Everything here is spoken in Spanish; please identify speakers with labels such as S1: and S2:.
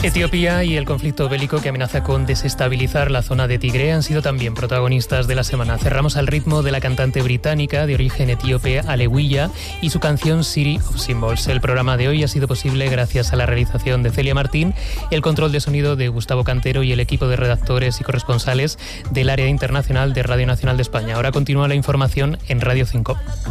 S1: Etiopía y el conflicto bélico que amenaza con desestabilizar la zona de Tigre han sido también protagonistas de la semana. Cerramos al ritmo de la cantante británica de origen etíope Alewiya y su canción City of Symbols. El programa de hoy ha sido posible gracias a la realización de Celia Martín, el control de sonido de Gustavo Cantero y el equipo de redactores y corresponsales del área internacional de Radio Nacional de España. Ahora continúa la información en Radio 5.